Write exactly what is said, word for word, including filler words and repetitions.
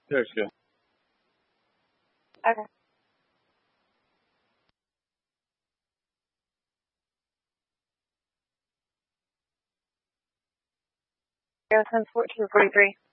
There's good. Okay. Go ten fourteen forty three.